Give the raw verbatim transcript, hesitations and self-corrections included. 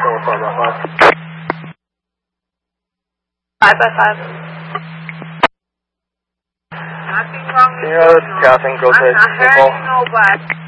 four five by five. Five by five. Can you uh, passing go to info?